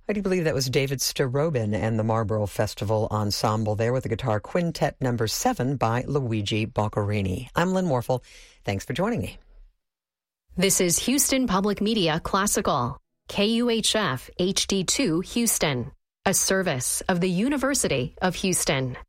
I do believe that was David Starobin and the Marlborough Festival Ensemble there with the guitar quintet number 7 by Luigi Boccherini. I'm Lynn Morphle. Thanks for joining me. This is Houston Public Media Classical, KUHF HD2 Houston, a service of the University of Houston.